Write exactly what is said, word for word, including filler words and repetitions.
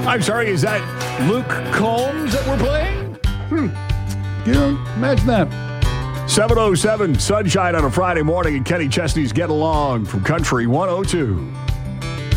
I'm sorry, is that Luke Combs that we're playing? Hmm. You know, imagine that. seven oh seven, sunshine on a Friday morning, and Kenny Chesney's Get Along from Country one oh two.